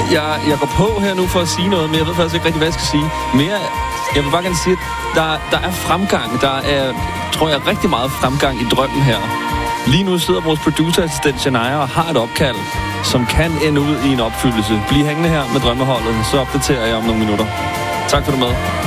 Jeg går på her nu for at sige noget, men jeg ved faktisk ikke rigtig, hvad jeg skal sige. Jeg vil bare gerne sige, at der er fremgang. Der er, tror jeg, rigtig meget fremgang i drømmen her. Lige nu sidder vores producerassistent Shania og har et opkald, som kan ende ud i en opfyldelse. Bliv hængende her med drømmeholdet, så opdaterer jeg om nogle minutter. Tak for det med.